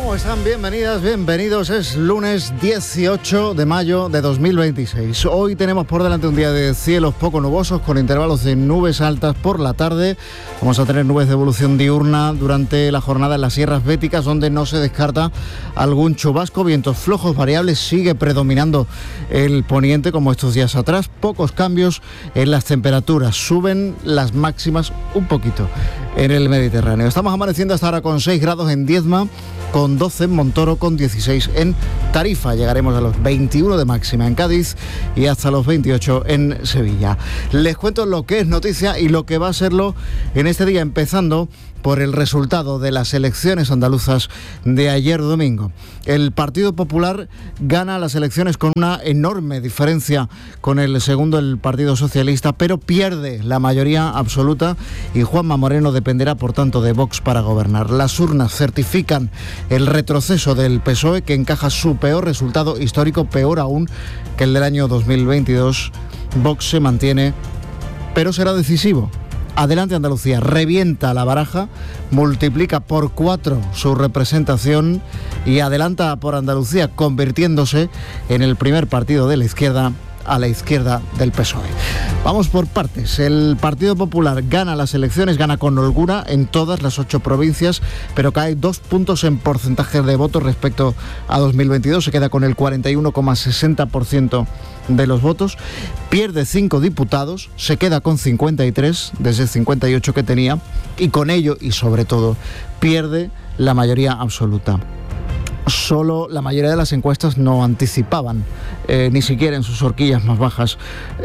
¿Cómo están? Bienvenidas, bienvenidos. Es lunes 18 de mayo de 2026. Hoy tenemos por delante un día de cielos poco nubosos con intervalos de nubes altas por la tarde. Vamos a tener nubes de evolución diurna durante la jornada en las sierras béticas, donde no se descarta algún chubasco. Vientos flojos variables, sigue predominando el poniente como estos días atrás. Pocos cambios en las temperaturas. Suben las máximas un poquito en el Mediterráneo. Estamos amaneciendo hasta ahora con 6 grados en Diezma, con 12 en Montoro, con 16 en Tarifa. Llegaremos a los 21 de máxima en Cádiz y hasta los 28 en Sevilla. Les cuento lo que es noticia y lo que va a serlo en este día, empezando por el resultado de las elecciones andaluzas de ayer domingo. El Partido Popular gana las elecciones con una enorme diferencia con el segundo, el Partido Socialista, pero pierde la mayoría absoluta y Juanma Moreno dependerá, por tanto, de Vox para gobernar. Las urnas certifican el retroceso del PSOE, que encaja su peor resultado histórico, peor aún que el del año 2022. Vox se mantiene, pero será decisivo. Adelante Andalucía revienta la baraja, multiplica por 4 su representación y adelanta por Andalucía, convirtiéndose en el primer partido de la izquierda a la izquierda del PSOE. Vamos por partes. El Partido Popular gana las elecciones, gana con holgura en todas las 8 provincias, pero cae 2 puntos en porcentaje de votos respecto a 2022. Se queda con el 41,60% de los votos. Pierde 5 diputados, se queda con 53 desde 58 que tenía, y con ello, y sobre todo, pierde la mayoría absoluta. Solo la mayoría de las encuestas no anticipaban, ni siquiera en sus horquillas más bajas,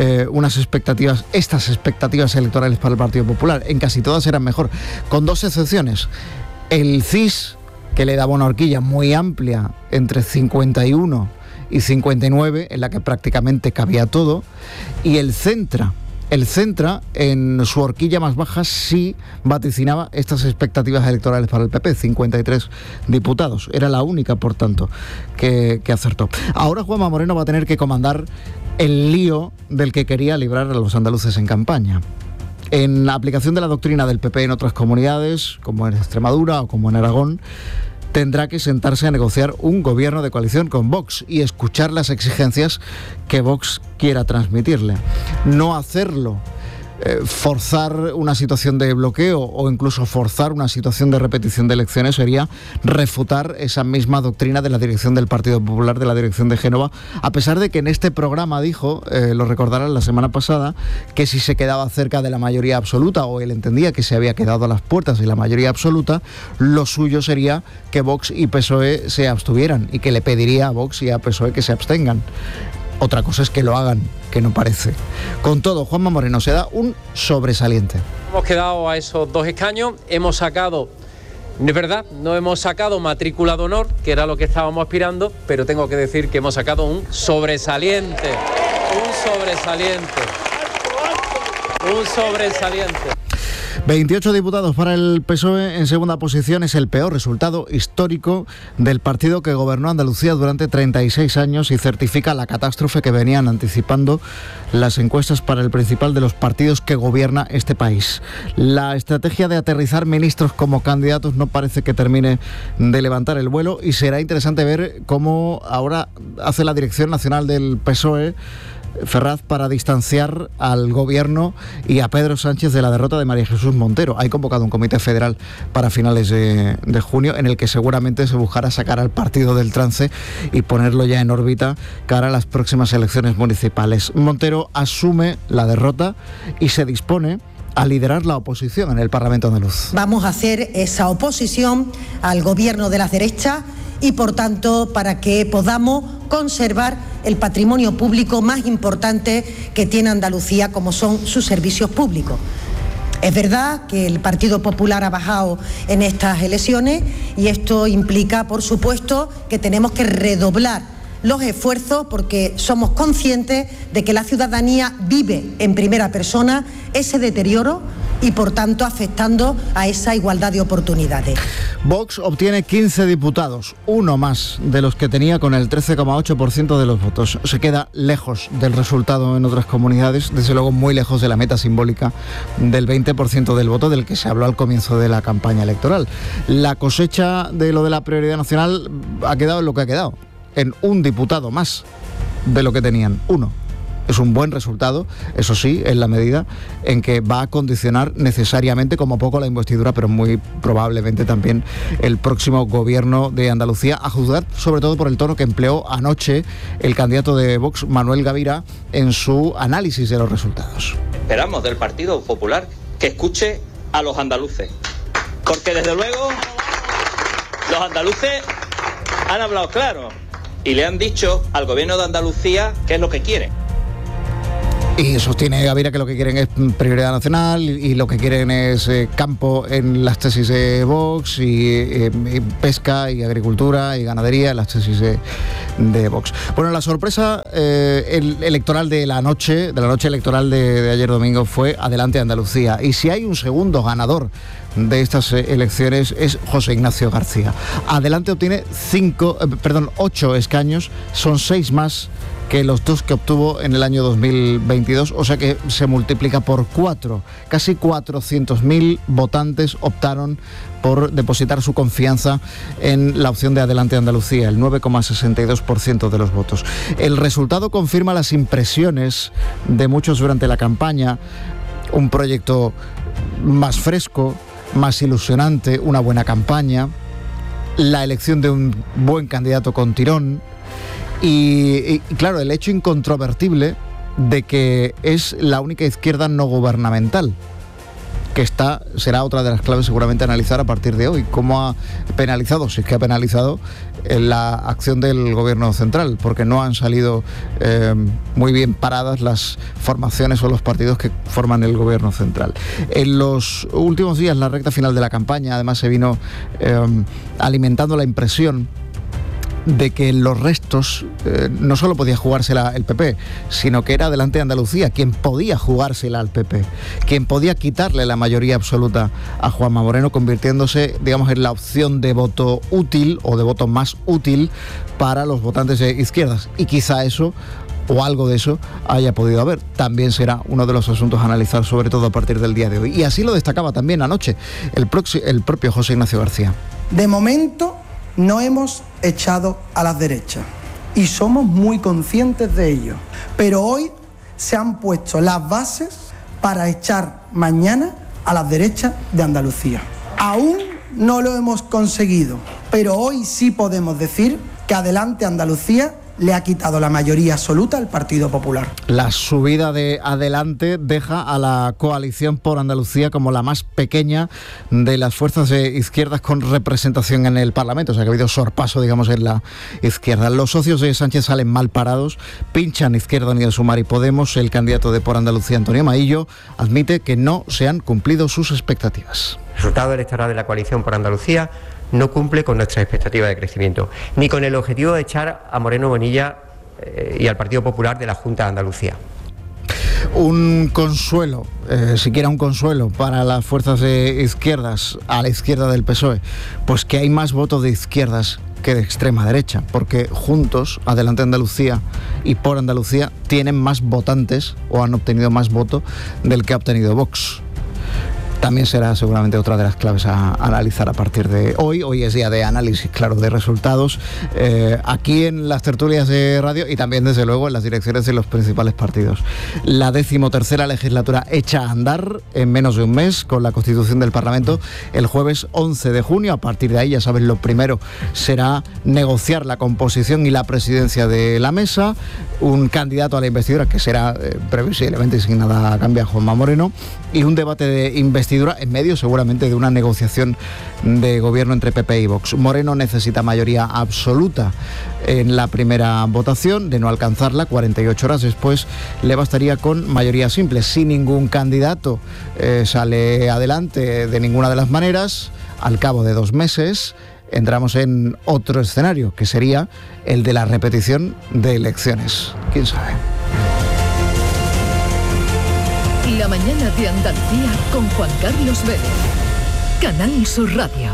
estas expectativas electorales para el Partido Popular. En casi todas eran mejor, con 2 excepciones. El CIS, que le daba una horquilla muy amplia, entre 51 y 59, en la que prácticamente cabía todo, y el Centra. El Centra, en su horquilla más baja, sí vaticinaba estas expectativas electorales para el PP, 53 diputados. Era la única, por tanto, que acertó. Ahora Juanma Moreno va a tener que comandar el lío del que quería librar a los andaluces en campaña. En la aplicación de la doctrina del PP en otras comunidades, como en Extremadura o como en Aragón, tendrá que sentarse a negociar un gobierno de coalición con Vox y escuchar las exigencias que Vox quiera transmitirle. No hacerlo, forzar una situación de bloqueo o incluso forzar una situación de repetición de elecciones, sería refutar esa misma doctrina de la dirección del Partido Popular, de la dirección de Génova, a pesar de que en este programa dijo, lo recordarán la semana pasada, que si se quedaba cerca de la mayoría absoluta, o él entendía que se había quedado a las puertas de la mayoría absoluta, lo suyo sería que Vox y PSOE se abstuvieran y que le pediría a Vox y a PSOE que se abstengan. Otra cosa es que lo hagan, que no parece. Con todo, Juanma Moreno se da un sobresaliente. Hemos quedado a esos 2 escaños, hemos sacado, es verdad, no hemos sacado matrícula de honor, que era lo que estábamos aspirando, pero tengo que decir que hemos sacado un sobresaliente. 28 diputados para el PSOE en segunda posición. Es el peor resultado histórico del partido que gobernó Andalucía durante 36 años y certifica la catástrofe que venían anticipando las encuestas para el principal de los partidos que gobierna este país. La estrategia de aterrizar ministros como candidatos no parece que termine de levantar el vuelo, y será interesante ver cómo ahora hace la dirección nacional del PSOE, Ferraz, para distanciar al gobierno y a Pedro Sánchez de la derrota de María Jesús Montero. Hay convocado un comité federal para finales de junio, en el que seguramente se buscará sacar al partido del trance y ponerlo ya en órbita cara a las próximas elecciones municipales. Montero asume la derrota y se dispone a liderar la oposición en el Parlamento andaluz. Vamos a hacer esa oposición al gobierno de las derechas y, por tanto, para que podamos conservar el patrimonio público más importante que tiene Andalucía, como son sus servicios públicos. Es verdad que el Partido Popular ha bajado en estas elecciones y esto implica, por supuesto, que tenemos que redoblar los esfuerzos, porque somos conscientes de que la ciudadanía vive en primera persona ese deterioro y por tanto afectando a esa igualdad de oportunidades. Vox obtiene 15 diputados, uno más de los que tenía con el 13,8% de los votos. Se queda lejos del resultado en otras comunidades, desde luego muy lejos de la meta simbólica del 20% del voto del que se habló al comienzo de la campaña electoral. La cosecha de lo de la prioridad nacional ha quedado en lo que ha quedado, en un diputado más de lo que tenían, uno. Es un buen resultado, eso sí, en la medida en que va a condicionar necesariamente como poco la investidura, pero muy probablemente también el próximo gobierno de Andalucía, a juzgar sobre todo por el tono que empleó anoche el candidato de Vox, Manuel Gavira, en su análisis de los resultados. Esperamos del Partido Popular que escuche a los andaluces, porque desde luego los andaluces han hablado claro y le han dicho al gobierno de Andalucía qué es lo que quieren. Y sostiene Gavira que lo que quieren es prioridad nacional y lo que quieren es campo en las tesis de Vox y pesca y agricultura y ganadería en las tesis de Vox. Bueno, la sorpresa electoral de la noche electoral de ayer domingo fue Adelante Andalucía. Y si hay un segundo ganador de estas elecciones es José Ignacio García. Adelante obtiene 8 escaños, son 6 más que los 2 que obtuvo en el año 2022, o sea que se multiplica por 4. Casi 400.000 votantes optaron por depositar su confianza en la opción de Adelante Andalucía, el 9,62% de los votos. El resultado confirma las impresiones de muchos durante la campaña, un proyecto más fresco, más ilusionante, una buena campaña, la elección de un buen candidato con tirón, y claro, el hecho incontrovertible de que es la única izquierda no gubernamental, que será otra de las claves seguramente a analizar a partir de hoy. ¿Cómo ha penalizado, si es que ha penalizado, la acción del gobierno central? Porque no han salido muy bien paradas las formaciones o los partidos que forman el gobierno central. En los últimos días, la recta final de la campaña, además se vino alimentando la impresión de que los restos no solo podía jugársela el PP, sino que era Adelante Andalucía quien podía jugársela al PP, quien podía quitarle la mayoría absoluta a Juanma Moreno, convirtiéndose, digamos, en la opción de voto útil o de voto más útil para los votantes de izquierdas. Y quizá eso, o algo de eso, haya podido haber. También será uno de los asuntos a analizar, sobre todo a partir del día de hoy. Y así lo destacaba también anoche el propio José Ignacio García. De momento no hemos echado a las derechas y somos muy conscientes de ello, pero hoy se han puesto las bases para echar mañana a las derechas de Andalucía. Aún no lo hemos conseguido, pero hoy sí podemos decir que Adelante Andalucía le ha quitado la mayoría absoluta al Partido Popular. La subida de Adelante deja a la coalición por Andalucía como la más pequeña de las fuerzas de izquierdas con representación en el Parlamento, o sea que ha habido sorpaso, digamos, en la izquierda. Los socios de Sánchez salen mal parados, pinchan Izquierda Unida, Sumar y Podemos. El candidato de Por Andalucía, Antonio Maillo, admite que no se han cumplido sus expectativas. El resultado electoral de la coalición por Andalucía no cumple con nuestra expectativa de crecimiento, ni con el objetivo de echar a Moreno Bonilla y al Partido Popular de la Junta de Andalucía. Un consuelo, siquiera un consuelo para las fuerzas de izquierdas, a la izquierda del PSOE, pues que hay más votos de izquierdas que de extrema derecha, porque juntos, Adelante Andalucía y Por Andalucía, tienen más votantes o han obtenido más voto del que ha obtenido Vox. También será seguramente otra de las claves a analizar a partir de hoy. Hoy es día de análisis, claro, de resultados, aquí en las tertulias de radio y también, desde luego, en las direcciones de los principales partidos. La 13ª legislatura echa a andar en menos de un mes con la constitución del Parlamento el jueves 11 de junio. A partir de ahí, ya saben, lo primero será negociar la composición y la presidencia de la mesa. Un candidato a la investidura que será previsiblemente, sin nada cambia, Juanma Moreno, y un debate de investidura en medio seguramente de una negociación de gobierno entre PP y Vox. Moreno necesita mayoría absoluta en la primera votación. De no alcanzarla, 48 horas después le bastaría con mayoría simple. Si ningún candidato sale adelante de ninguna de las maneras, al cabo de 2 meses entramos en otro escenario, que sería el de la repetición de elecciones. ¿Quién sabe? Lo mañana de Andalucía con Juan Carlos Vélez. Canal Sur Radio.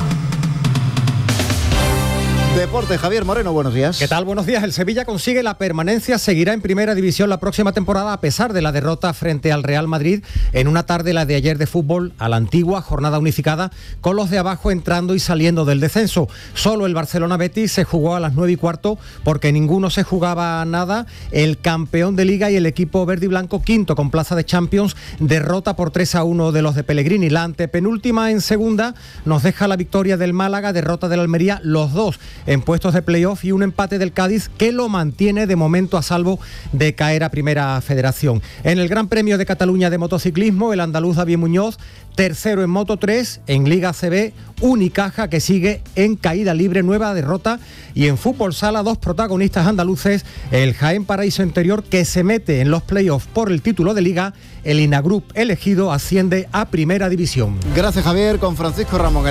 Deporte, Javier Moreno, buenos días. ¿Qué tal? Buenos días. El Sevilla consigue la permanencia, seguirá en Primera División la próxima temporada a pesar de la derrota frente al Real Madrid en una tarde, la de ayer, de fútbol a la antigua, jornada unificada, con los de abajo entrando y saliendo del descenso. Solo el Barcelona-Betis se jugó a las 9:15 porque ninguno se jugaba nada. El campeón de Liga y el equipo verde y blanco, quinto con plaza de Champions, derrota por 3-1 de los de Pellegrini. La antepenúltima en segunda nos deja la victoria del Málaga, derrota del Almería, los dos en puestos de playoff, y un empate del Cádiz que lo mantiene de momento a salvo de caer a Primera Federación. En el Gran Premio de Cataluña de motociclismo, el andaluz David Muñoz, tercero en Moto 3, en Liga ACB, Unicaja, que sigue en caída libre, nueva derrota. Y en fútbol sala, dos protagonistas andaluces, el Jaén Paraíso Interior, que se mete en los playoffs por el título de Liga, el Inagroup elegido asciende a Primera División. Gracias, Javier. Con Francisco Ramón.